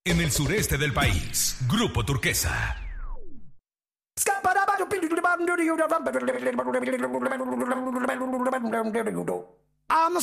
En el sureste del país, Grupo Turquesa. I'm